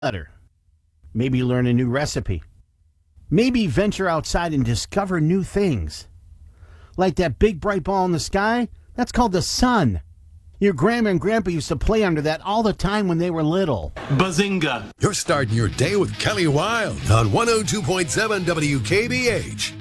Better. Maybe learn a new recipe. Maybe venture outside and discover new things. Like that big bright ball in the sky, that's called the sun. Your grandma and grandpa used to play under that all the time when they were little. Bazinga! You're starting your day with Kelly Wilde on 102.7 WKBH.